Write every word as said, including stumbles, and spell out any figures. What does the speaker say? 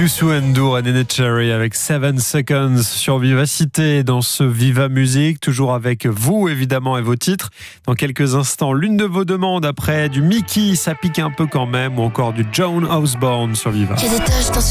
Youssou N'Dour et Néné Cherry avec seven seconds sur Vivacité dans ce Viva Musique, toujours avec vous évidemment et vos titres. Dans quelques instants, l'une de vos demandes après du Mickey, ça pique un peu quand même, ou encore du Joan Osborne sur Viva. Il y a des taches dans